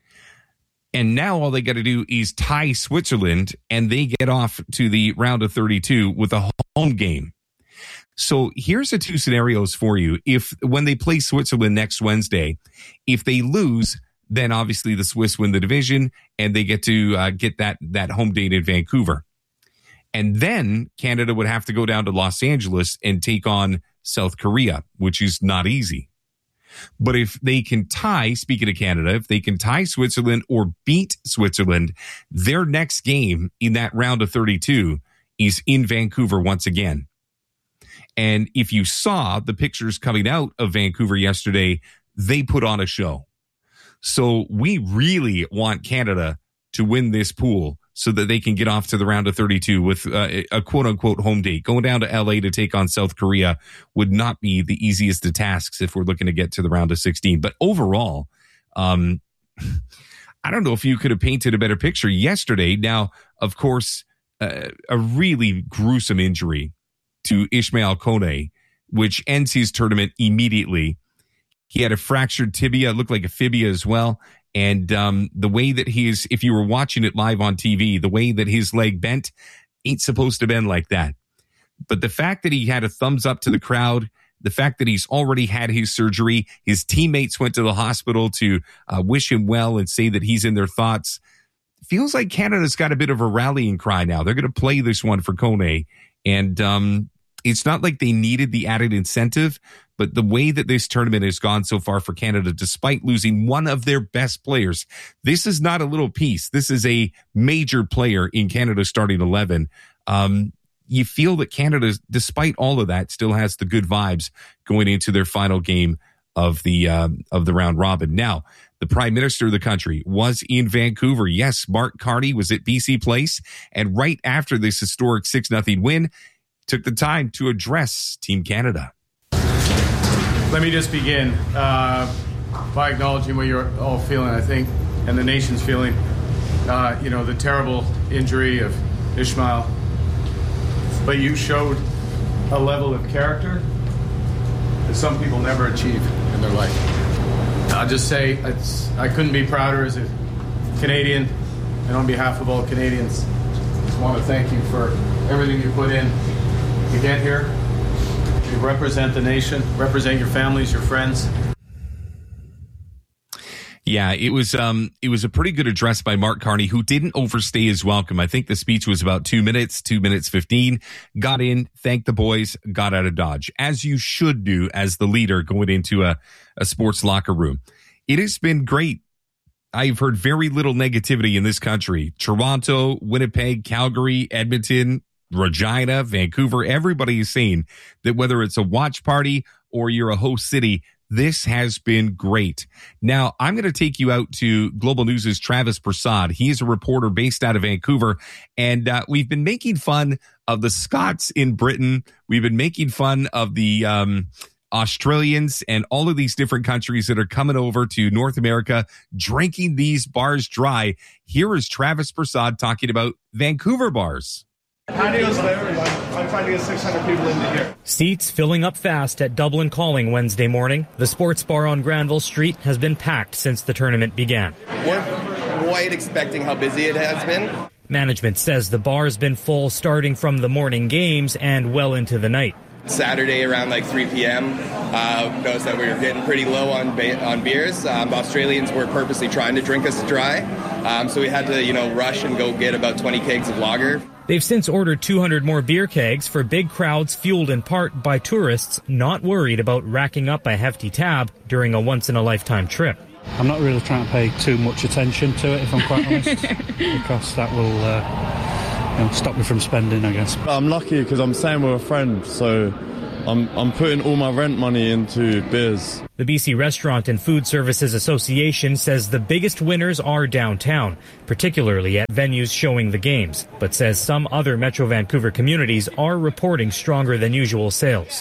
And now all they got to do is tie Switzerland, and they get off to the round of thirty-two with a home game. So here's the two scenarios for you. If when they play Switzerland next Wednesday, if they lose, then obviously the Swiss win the division and they get to uh, get that, that home date in Vancouver. And then Canada would have to go down to Los Angeles and take on South Korea, which is not easy. But if they can tie, speaking of Canada, if they can tie Switzerland or beat Switzerland, their next game in that round of thirty-two is in Vancouver once again. And if you saw the pictures coming out of Vancouver yesterday, they put on a show. So we really want Canada to win this pool so that they can get off to the round of thirty-two with uh, a quote-unquote home date. Going down to L A to take on South Korea would not be the easiest of tasks if we're looking to get to the round of sixteen. But overall, um, I don't know if you could have painted a better picture yesterday. Now, of course, uh, a really gruesome injury to Ishmael Kone, which ends his tournament immediately. He had a fractured tibia, it looked like a fibia as well. And um, the way that he is, if you were watching it live on T V, the way that his leg bent ain't supposed to bend like that. But the fact that he had a thumbs up to the crowd, the fact that he's already had his surgery, his teammates went to the hospital to uh, wish him well and say that he's in their thoughts, feels like Canada's got a bit of a rallying cry now. They're going to play this one for Kone. And um, it's not like they needed the added incentive, but the way that this tournament has gone so far for Canada, despite losing one of their best players, this is not a little piece. This is a major player in Canada's starting eleven. Um, you feel that Canada, despite all of that, still has the good vibes going into their final game of the um, of the round robin. Now, the Prime Minister of the country was in Vancouver. Yes, Mark Carney was at B C Place, and right after this historic six nothing win, took the time to address Team Canada. Let me just begin uh, by acknowledging what you're all feeling, I think, and the nation's feeling. Uh, you know, the terrible injury of Ishmael. But you showed a level of character that some people never achieve in their life. I'll just say it's, I couldn't be prouder as a Canadian, and on behalf of all Canadians, I just want to thank you for everything you put in to get here. You represent the nation, represent your families, your friends. Yeah, it was um, it was a pretty good address by Mark Carney, who didn't overstay his welcome. I think the speech was about two minutes, two minutes fifteen. Got in, thanked the boys, got out of Dodge, as you should do as the leader going into a, a sports locker room. It has been great. I've heard very little negativity in this country. Toronto, Winnipeg, Calgary, Edmonton, Regina, Vancouver, everybody is saying that whether it's a watch party or you're a host city, this has been great. Now, I'm going to take you out to Global News' Travis Prasad. He is a reporter based out of Vancouver, and uh, we've been making fun of the Scots in Britain. We've been making fun of the um, Australians and all of these different countries that are coming over to North America, drinking these bars dry. Here is Travis Prasad talking about Vancouver bars. Patio's there, and I'm, I'm trying to get six hundred people into here. Seats filling up fast at Dublin Calling Wednesday morning. The sports bar on Granville Street has been packed since the tournament began. We're quite expecting how busy it has been. Management says the bar has been full starting from the morning games and well into the night. Saturday around like three p.m. Uh, noticed that we were getting pretty low on ba- on beers. Um, Australians were purposely trying to drink us dry, um, so we had to, you know, rush and go get about twenty kegs of lager. They've since ordered two hundred more beer kegs for big crowds fueled in part by tourists not worried about racking up a hefty tab during a once-in-a-lifetime trip. I'm not really trying to pay too much attention to it, if I'm quite honest, because that will uh, you know, stop me from spending, I guess. I'm lucky because I'm staying with a friend, so I'm I'm putting all my rent money into beers. The B C Restaurant and Food Services Association says the biggest winners are downtown, particularly at venues showing the games, but says some other Metro Vancouver communities are reporting stronger than usual sales.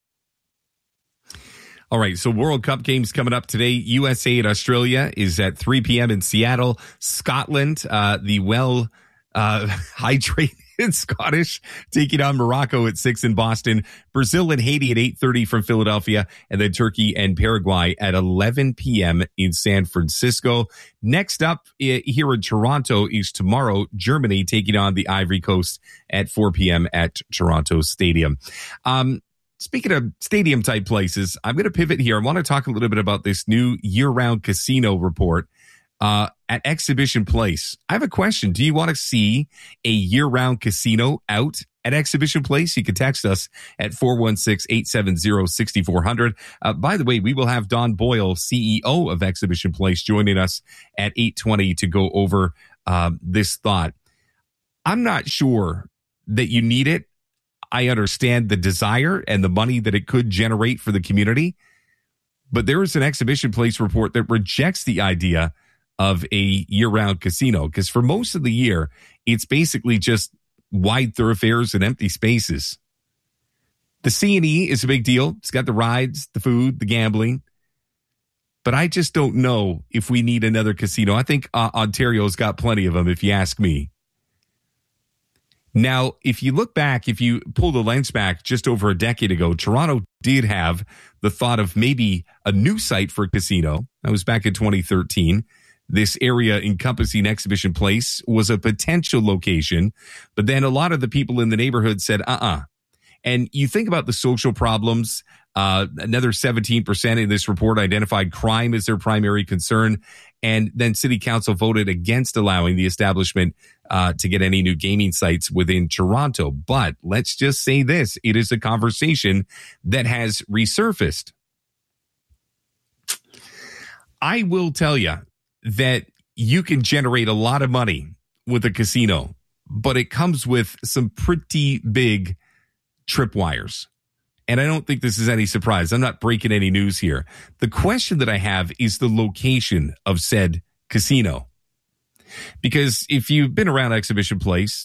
All right, so World Cup games coming up today. U S A and Australia is at three p.m. in Seattle. Scotland, uh, the well uh, hydrated Scottish, taking on Morocco at six in Boston. Brazil and Haiti at eight thirty from Philadelphia. And then Turkey and Paraguay at eleven p.m. in San Francisco. Next up here in Toronto is tomorrow, Germany taking on the Ivory Coast at four p.m. at Toronto Stadium. Um, Speaking of stadium-type places, I'm going to pivot here. I want to talk a little bit about this new year-round casino report uh, at Exhibition Place. I have a question. Do you want to see a year-round casino out at Exhibition Place? You can text us at four one six, eight seven zero, six four zero zero. Uh, by the way, we will have Don Boyle, C E O of Exhibition Place, joining us at eight twenty to go over uh, this thought. I'm not sure that you need it. I understand the desire and the money that it could generate for the community, but there is an Exhibition Place report that rejects the idea of a year-round casino, because for most of the year, it's basically just wide thoroughfares and empty spaces. The C and E is a big deal. It's got the rides, the food, the gambling, but I just don't know if we need another casino. I think uh, Ontario's got plenty of them, if you ask me. Now, if you look back, if you pull the lens back just over a decade ago, Toronto did have the thought of maybe a new site for a casino. That was back in twenty thirteen. This area encompassing Exhibition Place was a potential location, but then a lot of the people in the neighborhood said, uh-uh. And you think about the social problems. Uh, another seventeen percent in this report identified crime as their primary concern. And then City Council voted against allowing the establishment uh, to get any new gaming sites within Toronto. But let's just say this. It is a conversation that has resurfaced. I will tell you that you can generate a lot of money with a casino, but it comes with some pretty big tripwires. And I don't think this is any surprise. I'm not breaking any news here. The question that I have is the location of said casino. Because if you've been around Exhibition Place,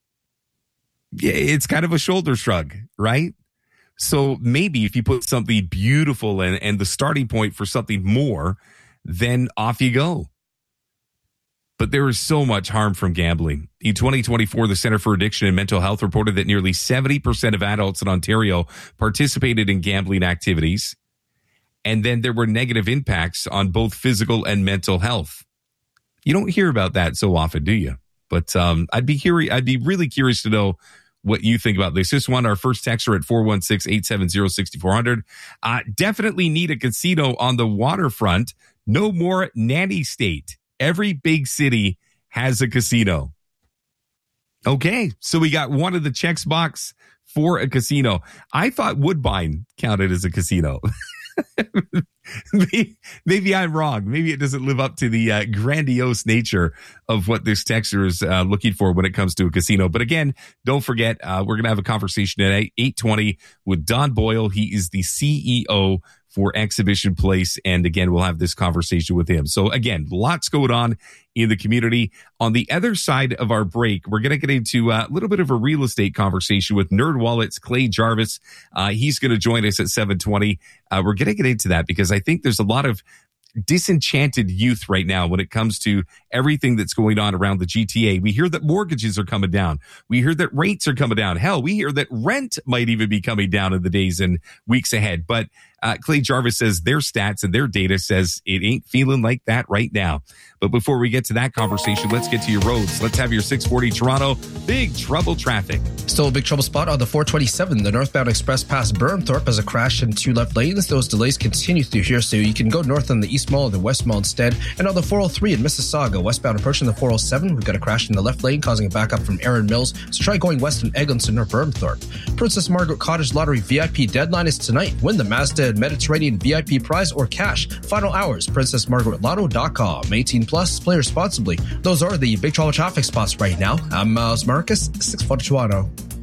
it's kind of a shoulder shrug, right? So maybe if you put something beautiful and, and the starting point for something more, then off you go. But there is so much harm from gambling. In twenty twenty-four, the Center for Addiction and Mental Health reported that nearly seventy percent of adults in Ontario participated in gambling activities. And then there were negative impacts on both physical and mental health. You don't hear about that so often, do you? But um, I'd be curious. I'd be really curious to know what you think about this. This one, our first texter at four one six, eight seven zero, six four zero zero. Uh, definitely need a casino on the waterfront. No more nanny state. Every big city has a casino. Okay, so we got one of the checks box for a casino. I thought Woodbine counted as a casino. maybe, maybe I'm wrong. Maybe it doesn't live up to the uh, grandiose nature of what this texter is uh, looking for when it comes to a casino. But again, don't forget, uh, we're going to have a conversation at eight twenty with Don Boyle. He is the C E O for Exhibition Place. And again, we'll have this conversation with him. So again, lots going on in the community. On the other side of our break, we're going to get into a little bit of a real estate conversation with NerdWallet's Clay Jarvis. Uh, he's going to join us at seven twenty. Uh, we're going to get into that because I think there's a lot of disenchanted youth right now when it comes to everything that's going on around the G T A. We hear that mortgages are coming down. We hear that rates are coming down. Hell, we hear that rent might even be coming down in the days and weeks ahead. But uh, Clay Jarvis says their stats and their data says it ain't feeling like that right now. But before we get to that conversation, let's get to your roads. Let's have your six forty Toronto Big Trouble traffic. Still a big trouble spot on the four twenty-seven. The northbound express past Burnthorpe has a crash in two left lanes. Those delays continue through here, so you can go north on the East Mall or the West Mall instead. And on the four oh three in Mississauga, westbound approaching the four oh seven, we've got a crash in the left lane causing a backup from Erin Mills. So try going west on Eglinton or Burnthorpe. Princess Margaret Cottage Lottery V I P deadline is tonight. Win the Mazda Mediterranean V I P prize or cash. Final hours, princess margaret lotto dot com. eighteen plus, play responsibly. Those are the big trouble traffic spots right now. I'm Miles Marcus, six forty Toronto.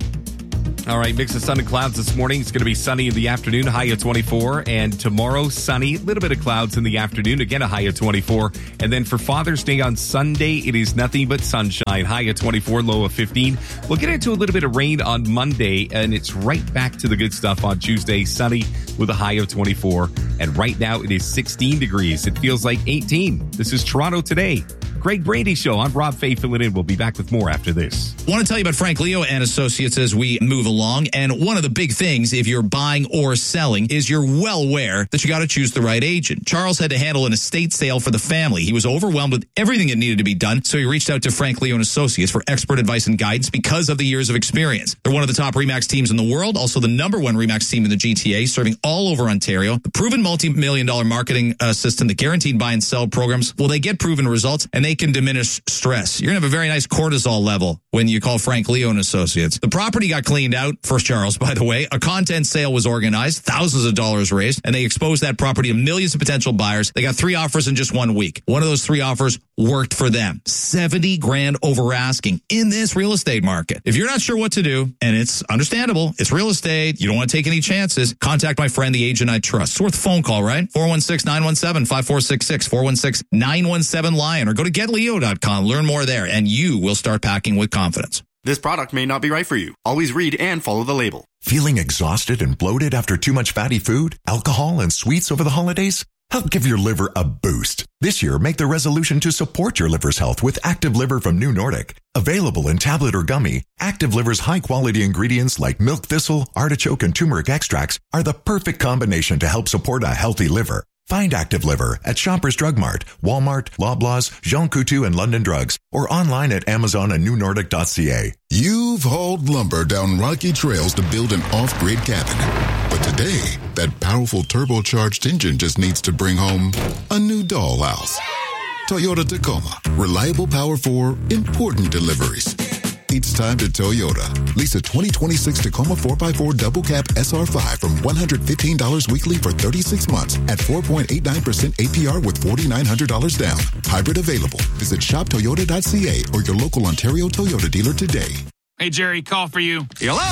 All right, mix of sun and clouds this morning. It's going to be sunny in the afternoon, high of twenty-four. And tomorrow, sunny, a little bit of clouds in the afternoon, again a high of twenty-four. And then for Father's Day on Sunday, it is nothing but sunshine, high of twenty-four, low of fifteen. We'll get into a little bit of rain on Monday, and it's right back to the good stuff on Tuesday, sunny with a high of twenty-four. And right now, it is sixteen degrees. It feels like eighteen. This is Toronto Today. Greg Brady Show. I'm Rob Fay filling in. We'll be back with more after this. I want to tell you about Frank Leo and Associates as we move along. And one of the big things, if you're buying or selling, is you're well aware that you got to choose the right agent. Charles had to handle an estate sale for the family. He was overwhelmed with everything that needed to be done, so he reached out to Frank Leo and Associates for expert advice and guidance because of the years of experience. They're one of the top RE/MAX teams in the world, also the number one RE/MAX team in the G T A, serving all over Ontario. The proven multi-million dollar marketing uh, system, the guaranteed buy and sell programs, well, they get proven results, and they can diminish stress. You're going to have a very nice cortisol level when you call Frank Leo and Associates. The property got cleaned out for Charles, by the way. A content sale was organized, thousands of dollars raised, and they exposed that property to millions of potential buyers. They got three offers in just one week. One of those three offers worked for them. seventy grand over asking in this real estate market. If you're not sure what to do, and it's understandable, it's real estate, you don't want to take any chances, contact my friend, the agent I trust. It's worth a phone call, right? four one six, nine one seven, five four six six, four one six, nine one seven, LION, or go to get leo dot com. Learn more there, and you will start packing with confidence. This product may not be right for you. Always read and follow the label. Feeling exhausted and bloated after too much fatty food, alcohol, and sweets over the holidays? Help give your liver a boost. This year, make the resolution to support your liver's health with Active Liver from New Nordic. Available in tablet or gummy, Active Liver's high-quality ingredients like milk thistle, artichoke, and turmeric extracts are the perfect combination to help support a healthy liver. Find Active Liver at Shoppers Drug Mart, Walmart, Loblaws, Jean Coutu, and London Drugs, or online at Amazon and new nordic dot c a. You've hauled lumber down rocky trails to build an off-grid cabin. But today, that powerful turbocharged engine just needs to bring home a new dollhouse. Toyota Tacoma. Reliable power for important deliveries. It's time to Toyota. Lease a twenty twenty-six Tacoma four by four Double Cab S R five from one hundred fifteen dollars weekly for thirty-six months at four point eight nine percent A P R with four thousand nine hundred dollars down. Hybrid available. Visit shop toyota dot c a or your local Ontario Toyota dealer today. Hey, Jerry, call for you. Hello?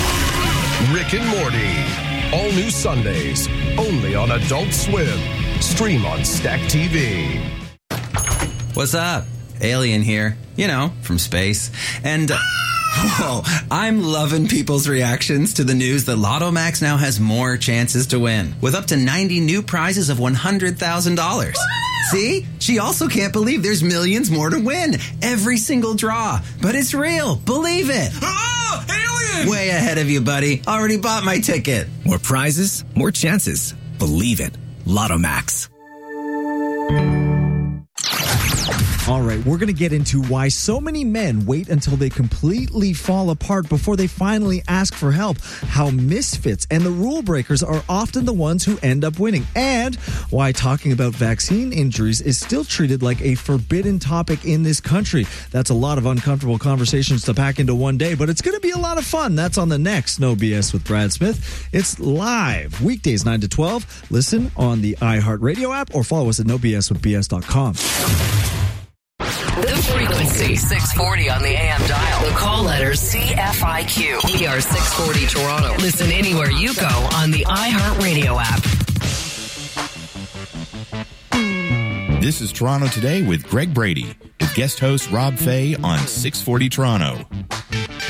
Rick and Morty. All new Sundays. Only on Adult Swim. Stream on Stack T V. What's up? Alien here, you know, from space. And, uh, whoa, I'm loving people's reactions to the news that Lotto Max now has more chances to win, with up to ninety new prizes of one hundred thousand dollars. See? She also can't believe there's millions more to win. Every single draw. But it's real. Believe it. Oh, alien! Way ahead of you, buddy. Already bought my ticket. More prizes, more chances. Believe it. Lotto Max. All right, we're going to get into why so many men wait until they completely fall apart before they finally ask for help, how misfits and the rule breakers are often the ones who end up winning, and why talking about vaccine injuries is still treated like a forbidden topic in this country. That's a lot of uncomfortable conversations to pack into one day, but it's going to be a lot of fun. That's on the next No B S with Brad Smith. It's live, weekdays nine to twelve. Listen on the iHeartRadio app or follow us at no b s with b s dot com. The frequency, six forty on the A M dial. The call letter, C F I Q. We are six forty Toronto. Listen anywhere you go on the iHeartRadio app. This is Toronto Today with Greg Brady, with guest host Rob Fay on six forty Toronto. Well,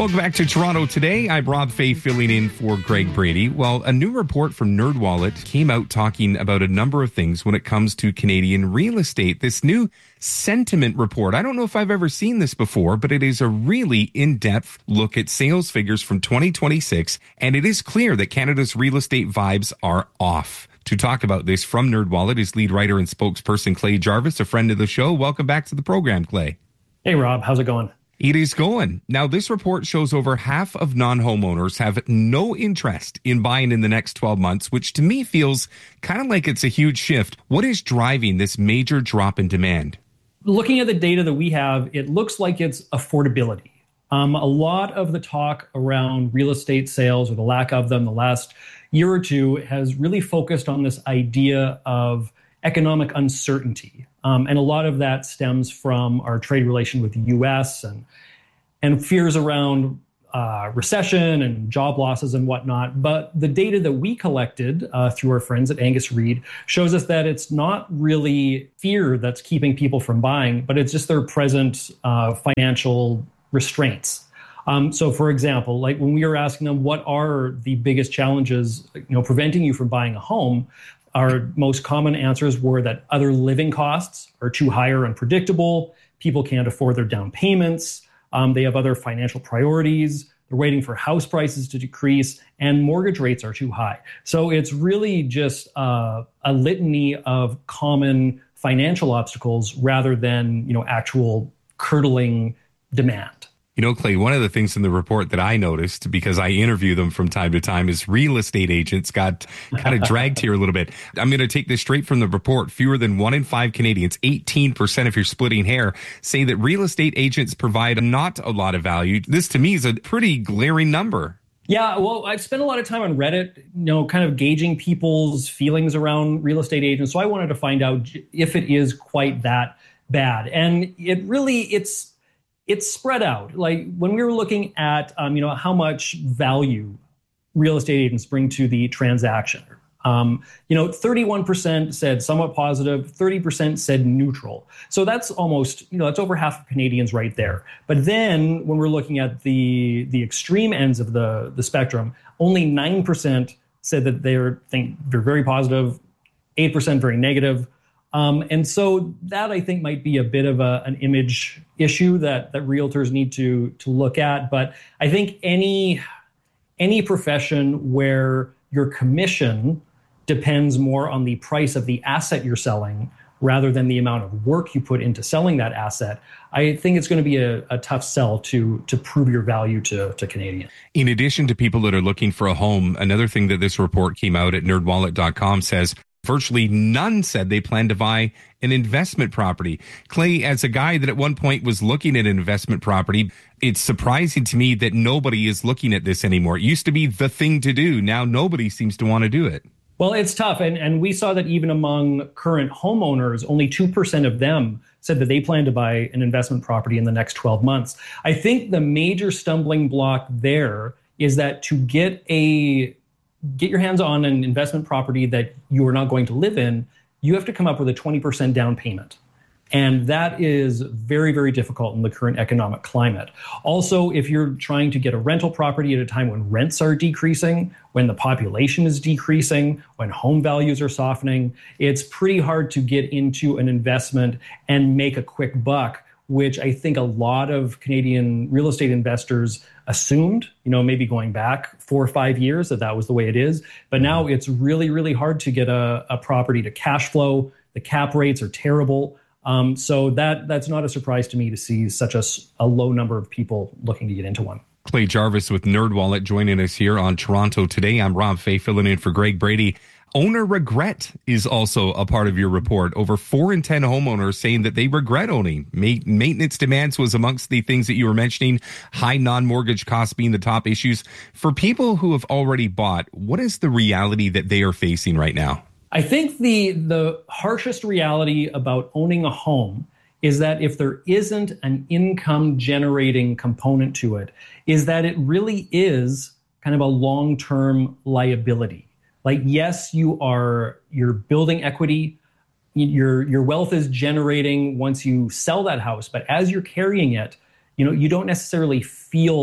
Welcome back to Toronto Today. I'm Rob Fay filling in for Greg Brady. Well, a new report from NerdWallet came out talking about a number of things when it comes to Canadian real estate. This new sentiment report, I don't know if I've ever seen this before, but it is a really in-depth look at sales figures from twenty twenty-six, and it is clear that Canada's real estate vibes are off. To talk about this from NerdWallet is lead writer and spokesperson Clay Jarvis, a friend of the show. Welcome back to the program, Clay. Hey, Rob. How's it going? It is going. Now, this report shows over half of non-homeowners have no interest in buying in the next twelve months, which to me feels kind of like it's a huge shift. What is driving this major drop in demand? Looking at the data that we have, it looks like it's affordability. Um, a lot of the talk around real estate sales, or the lack of them, the last year or two has really focused on this idea of economic uncertainty. Um, and a lot of that stems from our trade relation with the U S and and fears around uh, recession and job losses and whatnot. But the data that we collected uh, through our friends at Angus Reid shows us that it's not really fear that's keeping people from buying, but it's just their present uh, financial restraints. Um, so, for example, like when we were asking them what are the biggest challenges, you know, preventing you from buying a home, our most common answers were that other living costs are too high or unpredictable. People can't afford their down payments. Um, they have other financial priorities. They're waiting for house prices to decrease, and mortgage rates are too high. So it's really just uh, a litany of common financial obstacles rather than, you know, actual curdling demand. You know, Clay, one of the things in the report that I noticed, because I interview them from time to time, is real estate agents got kind of dragged here a little bit. I'm going to take this straight from the report. Fewer than one in five Canadians, eighteen percent if you're splitting hair, say that real estate agents provide not a lot of value. This, to me, is a pretty glaring number. Yeah, well, I've spent a lot of time on Reddit, you know, kind of gauging people's feelings around real estate agents. So I wanted to find out if it is quite that bad. And it really, it's... It's spread out. Like when we were looking at, um, you know, how much value real estate agents bring to the transaction, um, you know, thirty-one percent said somewhat positive, thirty percent said neutral. So that's almost, you know, that's over half of Canadians right there. But then when we're looking at the the extreme ends of the the spectrum, only nine percent said that they're think they're very positive, eight percent very negative. Um, and so that, I think, might be a bit of a, an image issue that that realtors need to to look at. But I think any any profession where your commission depends more on the price of the asset you're selling rather than the amount of work you put into selling that asset, I think it's going to be a, a tough sell to to prove your value to, to Canadians. In addition to people that are looking for a home, another thing that this report came out at nerd wallet dot com says virtually none said they plan to buy an investment property. Clay, as a guy that at one point was looking at an investment property, it's surprising to me that nobody is looking at this anymore. It used to be the thing to do. Now nobody seems to want to do it. Well, it's tough. And, and we saw that even among current homeowners, only two percent of them said that they plan to buy an investment property in the next twelve months. I think the major stumbling block there is that to get a get your hands on an investment property that you are not going to live in, you have to come up with a twenty percent down payment. And that is very, very difficult in the current economic climate. Also, if you're trying to get a rental property at a time when rents are decreasing, when the population is decreasing, when home values are softening, it's pretty hard to get into an investment and make a quick buck, which I think a lot of Canadian real estate investors assumed, you know, maybe going back four or five years that that was the way it is. But now it's really, really hard to get a, a property to cash flow. The cap rates are terrible. Um, so that that's not a surprise to me to see such a, a low number of people looking to get into one. Clay Jarvis with NerdWallet joining us here on Toronto Today. I'm Rob Fay filling in for Greg Brady. Owner regret is also a part of your report. Over four in ten homeowners saying that they regret owning. Ma- maintenance demands was amongst the things that you were mentioning. High non-mortgage costs being the top issues. For people who have already bought, what is the reality that they are facing right now? I think the the harshest reality about owning a home is that if there isn't an income generating component to it, is that it really is kind of a long-term liability. Like, yes, you are, you're building equity, your your wealth is generating once you sell that house, but as you're carrying it, you know, you don't necessarily feel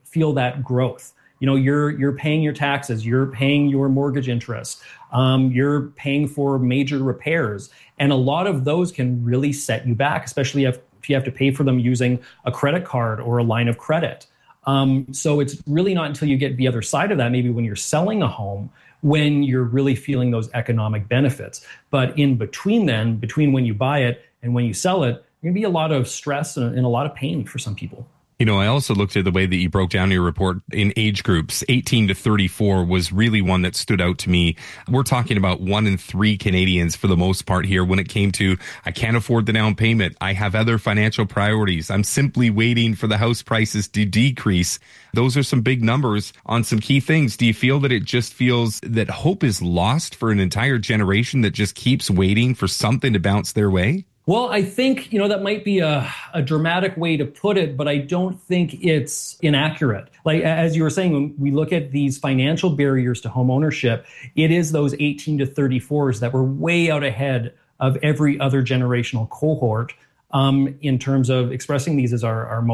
feel that growth. You know, you're you're paying your taxes, you're paying your mortgage interest, um, you're paying for major repairs, and a lot of those can really set you back, especially if, if you have to pay for them using a credit card or a line of credit. Um, so it's really not until you get the other side of that, maybe when you're selling a home, when you're really feeling those economic benefits. But in between then, between when you buy it and when you sell it, there can be a lot of stress and, and a lot of pain for some people. You know, I also looked at the way that you broke down your report in age groups. eighteen to thirty-four was really one that stood out to me. We're talking about one in three Canadians for the most part here when it came to, I can't afford the down payment. I have other financial priorities. I'm simply waiting for the house prices to decrease. Those are some big numbers on some key things. Do you feel that it just feels that hope is lost for an entire generation that just keeps waiting for something to bounce their way? Well, I think, you know, that might be a, a dramatic way to put it, but I don't think it's inaccurate. Like, as you were saying, when we look at these financial barriers to home ownership, it is those eighteen to thirty-fours that were way out ahead of every other generational cohort um, in terms of expressing these as our, our most